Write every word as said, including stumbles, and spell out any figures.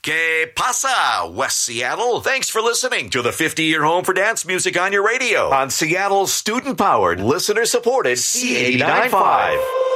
Que pasa, West Seattle? Thanks for listening to the fifty-year home for dance music on your radio on Seattle's student-powered, listener-supported C eighty-nine point five.